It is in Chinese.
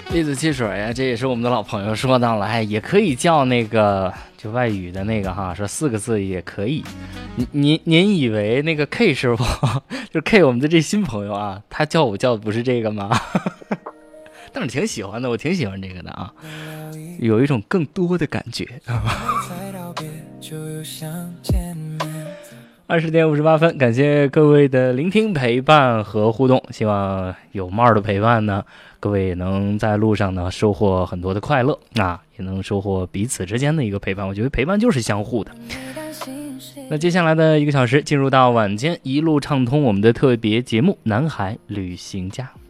栗子汽水呀，这也是我们的老朋友说到了，哎，也可以叫那个就外语的那个哈，说4个字也可以。您以为那个 K 师傅就是 K 我们的这新朋友啊，他叫我叫的不是这个吗？但是挺喜欢的，我挺喜欢这个的啊，有一种更多的感觉。20:58，感谢各位的聆听、陪伴和互动。希望有帽的陪伴呢，各位也能在路上呢收获很多的快乐啊，也能收获彼此之间的一个陪伴。我觉得陪伴就是相互的。那接下来的1个小时，进入到晚间一路畅通我们的特别节目《南海旅行家》。